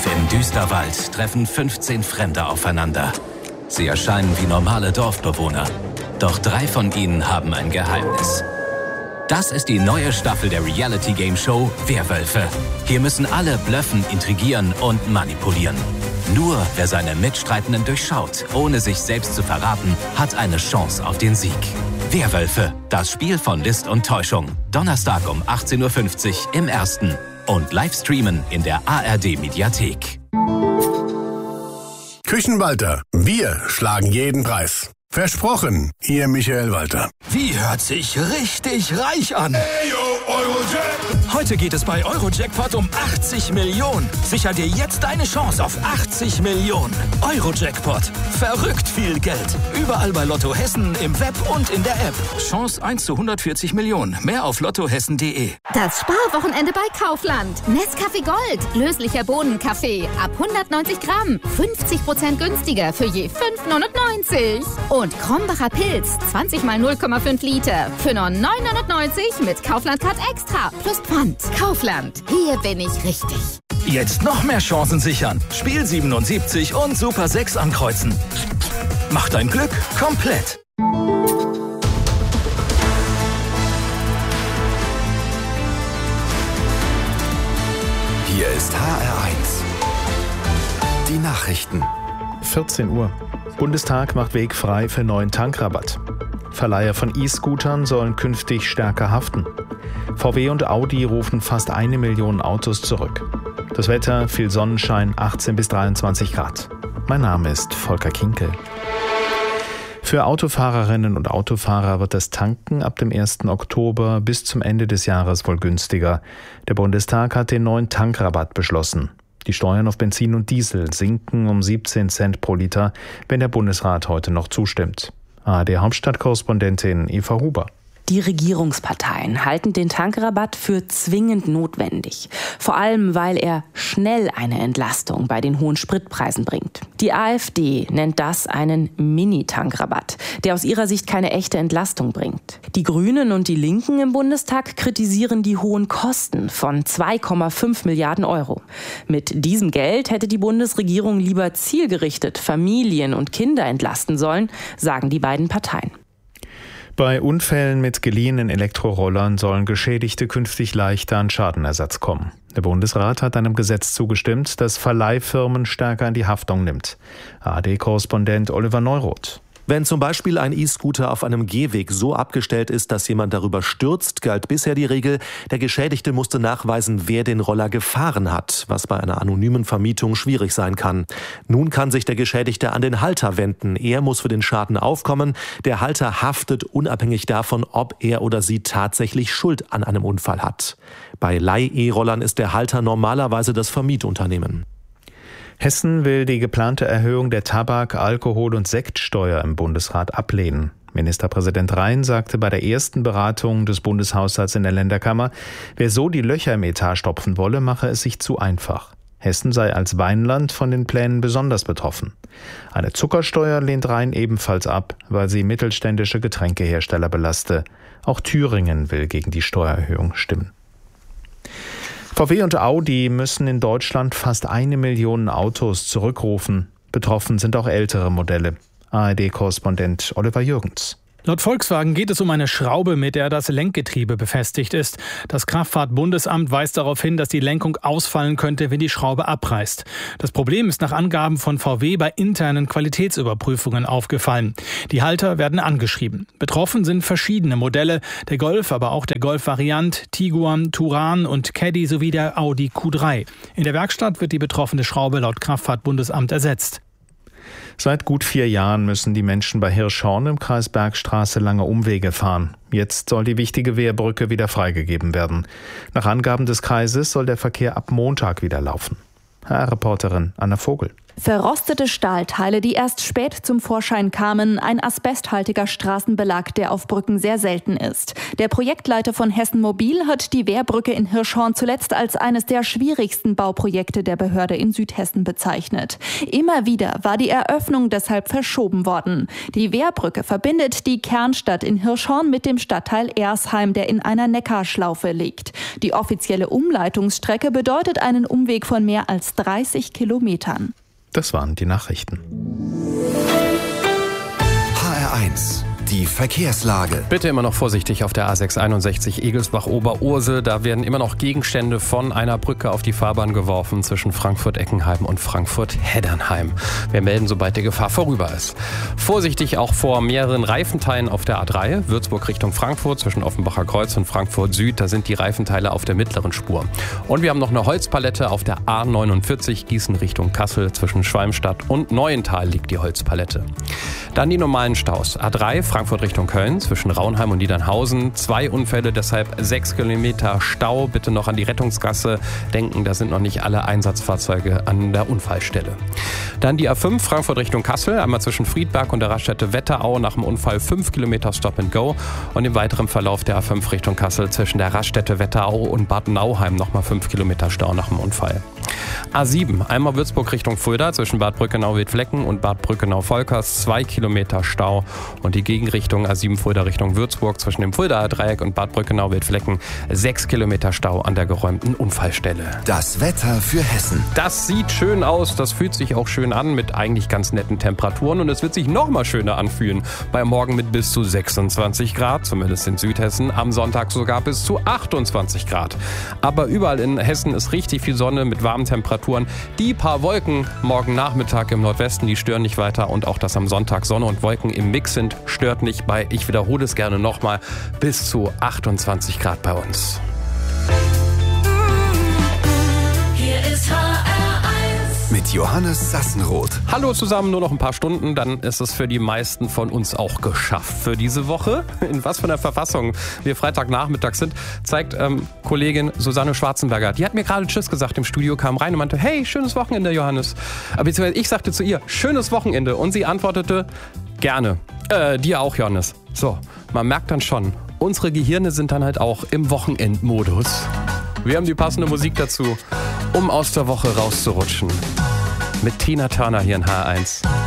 Im Düsterwald treffen 15 Fremde aufeinander. Sie erscheinen wie normale Dorfbewohner. Doch 3 von ihnen haben ein Geheimnis. Das ist die neue Staffel der Reality-Game-Show Werwölfe. Hier müssen alle blöffen, intrigieren und manipulieren. Nur wer seine Mitstreitenden durchschaut, ohne sich selbst zu verraten, hat eine Chance auf den Sieg. Werwölfe, das Spiel von List und Täuschung. Donnerstag um 18:50 Uhr im Ersten. Und Livestreamen in der ARD-Mediathek. Küchenwalter, wir schlagen jeden Preis. Versprochen, Ihr Michael Walter. Wie hört sich richtig reich an? Hey, yo, Eurojackpot. Heute geht es bei Eurojackpot um 80 Millionen. Sicher dir jetzt deine Chance auf 80 Millionen. Eurojackpot. Verrückt viel Geld. Überall bei Lotto Hessen, im Web und in der App. Chance 1 zu 140 Millionen. Mehr auf lottohessen.de. Das Sparwochenende bei Kaufland. Nescafé Gold. Löslicher Bohnenkaffee. Ab 190 Gramm. 50% günstiger für je 5,99. Und Krombacher Pilz, 20 mal 0,5 Liter. Für nur 9,99 mit Kaufland-Card Extra. Plus Pfand. Kaufland. Hier bin ich richtig. Jetzt noch mehr Chancen sichern. Spiel 77 und Super 6 ankreuzen. Mach dein Glück komplett. Hier ist HR1. Die Nachrichten. 14 Uhr. Bundestag macht Weg frei für neuen Tankrabatt. Verleiher von E-Scootern sollen künftig stärker haften. VW und Audi rufen fast 1 Million Autos zurück. Das Wetter, viel Sonnenschein, 18 bis 23 Grad. Mein Name ist Volker Kinkel. Für Autofahrerinnen und Autofahrer wird das Tanken ab dem 1. Oktober bis zum Ende des Jahres wohl günstiger. Der Bundestag hat den neuen Tankrabatt beschlossen. Die Steuern auf Benzin und Diesel sinken um 17 Cent pro Liter, wenn der Bundesrat heute noch zustimmt. ARD-Hauptstadtkorrespondentin Eva Huber. Die Regierungsparteien halten den Tankrabatt für zwingend notwendig. Vor allem, weil er schnell eine Entlastung bei den hohen Spritpreisen bringt. Die AfD nennt das einen Mini-Tankrabatt, der aus ihrer Sicht keine echte Entlastung bringt. Die Grünen und die Linken im Bundestag kritisieren die hohen Kosten von 2,5 Milliarden Euro. Mit diesem Geld hätte die Bundesregierung lieber zielgerichtet Familien und Kinder entlasten sollen, sagen die beiden Parteien. Bei Unfällen mit geliehenen Elektrorollern sollen Geschädigte künftig leichter an Schadenersatz kommen. Der Bundesrat hat einem Gesetz zugestimmt, das Verleihfirmen stärker in die Haftung nimmt. ARD-Korrespondent Oliver Neuroth. Wenn zum Beispiel ein E-Scooter auf einem Gehweg so abgestellt ist, dass jemand darüber stürzt, galt bisher die Regel, der Geschädigte musste nachweisen, wer den Roller gefahren hat, was bei einer anonymen Vermietung schwierig sein kann. Nun kann sich der Geschädigte an den Halter wenden. Er muss für den Schaden aufkommen. Der Halter haftet unabhängig davon, ob er oder sie tatsächlich Schuld an einem Unfall hat. Bei Leih-E-Rollern ist der Halter normalerweise das Vermietunternehmen. Hessen will die geplante Erhöhung der Tabak-, Alkohol- und Sektsteuer im Bundesrat ablehnen. Ministerpräsident Rhein sagte bei der ersten Beratung des Bundeshaushalts in der Länderkammer, wer so die Löcher im Etat stopfen wolle, mache es sich zu einfach. Hessen sei als Weinland von den Plänen besonders betroffen. Eine Zuckersteuer lehnt Rhein ebenfalls ab, weil sie mittelständische Getränkehersteller belaste. Auch Thüringen will gegen die Steuererhöhung stimmen. VW und Audi müssen in Deutschland fast 1 Million Autos zurückrufen. Betroffen sind auch ältere Modelle. ARD-Korrespondent Oliver Jürgens. Laut Volkswagen geht es um eine Schraube, mit der das Lenkgetriebe befestigt ist. Das Kraftfahrtbundesamt weist darauf hin, dass die Lenkung ausfallen könnte, wenn die Schraube abreißt. Das Problem ist nach Angaben von VW bei internen Qualitätsüberprüfungen aufgefallen. Die Halter werden angeschrieben. Betroffen sind verschiedene Modelle, der Golf, aber auch der Golf Variant, Tiguan, Touran und Caddy sowie der Audi Q3. In der Werkstatt wird die betroffene Schraube laut Kraftfahrtbundesamt ersetzt. Seit gut 4 Jahren müssen die Menschen bei Hirschhorn im Kreis Bergstraße lange Umwege fahren. Jetzt soll die wichtige Wehrbrücke wieder freigegeben werden. Nach Angaben des Kreises soll der Verkehr ab Montag wieder laufen. HR-Reporterin Anna Vogel. Verrostete Stahlteile, die erst spät zum Vorschein kamen, ein asbesthaltiger Straßenbelag, der auf Brücken sehr selten ist. Der Projektleiter von Hessen Mobil hat die Wehrbrücke in Hirschhorn zuletzt als eines der schwierigsten Bauprojekte der Behörde in Südhessen bezeichnet. Immer wieder war die Eröffnung deshalb verschoben worden. Die Wehrbrücke verbindet die Kernstadt in Hirschhorn mit dem Stadtteil Ersheim, der in einer Neckarschlaufe liegt. Die offizielle Umleitungsstrecke bedeutet einen Umweg von mehr als 30 Kilometern. Das waren die Nachrichten. HR1, die Verkehrslage. Bitte immer noch vorsichtig auf der A661 Egelsbach-Oberursel. Da werden immer noch Gegenstände von einer Brücke auf die Fahrbahn geworfen zwischen Frankfurt-Eckenheim und Frankfurt-Heddernheim. Wir melden, sobald die Gefahr vorüber ist. Vorsichtig auch vor mehreren Reifenteilen auf der A3, Würzburg Richtung Frankfurt, zwischen Offenbacher Kreuz und Frankfurt Süd. Da sind die Reifenteile auf der mittleren Spur. Und wir haben noch eine Holzpalette auf der A49 Gießen Richtung Kassel. Zwischen Schwalmstadt und Neuental liegt die Holzpalette. Dann die normalen Staus. A3 Frankfurt Richtung Köln zwischen Raunheim und Niedernhausen. 2 Unfälle, deshalb 6 Kilometer Stau. Bitte noch an die Rettungsgasse denken, da sind noch nicht alle Einsatzfahrzeuge an der Unfallstelle. Dann die A5 Frankfurt Richtung Kassel, einmal zwischen Friedberg und der Raststätte Wetterau nach dem Unfall 5 Kilometer Stop and Go. Und im weiteren Verlauf der A5 Richtung Kassel zwischen der Raststätte Wetterau und Bad Nauheim nochmal 5 Kilometer Stau nach dem Unfall. A7 einmal Würzburg Richtung Fulda zwischen Bad Brückenau-Wittflecken und Bad Brückenau-Volkers 2 Kilometer Stau. Und die Gegenrichtung A7 Fulda Richtung Würzburg zwischen dem Fuldaer Dreieck und Bad Brückenau-Wittflecken 6 Kilometer Stau an der geräumten Unfallstelle. Das Wetter für Hessen. Das sieht schön aus, das fühlt sich auch schön an mit eigentlich ganz netten Temperaturen und es wird sich noch mal schöner anfühlen. Bei Morgen mit bis zu 26 Grad, zumindest in Südhessen, am Sonntag sogar bis zu 28 Grad. Aber überall in Hessen ist richtig viel Sonne mit warmen Temperaturen. Die paar Wolken morgen Nachmittag im Nordwesten, die stören nicht weiter und auch, dass am Sonntag Sonne und Wolken im Mix sind, stört nicht bei, ich wiederhole es gerne nochmal, bis zu 28 Grad bei uns. Hier ist HR1 mit Johannes Sassenroth. Hallo zusammen, nur noch ein paar Stunden, dann ist es für die meisten von uns auch geschafft für diese Woche. In was für einer Verfassung wir Freitagnachmittag sind, zeigt Kollegin Susanne Schwarzenberger. Die hat mir gerade Tschüss gesagt im Studio, kam rein und meinte, hey, schönes Wochenende, Johannes. Beziehungsweise ich sagte zu ihr, schönes Wochenende und sie antwortete, gerne. Dir auch, Johannes. So, man merkt dann schon, unsere Gehirne sind dann halt auch im Wochenendmodus. Wir haben die passende Musik dazu, um aus der Woche rauszurutschen. Mit Tina Turner hier in HR1.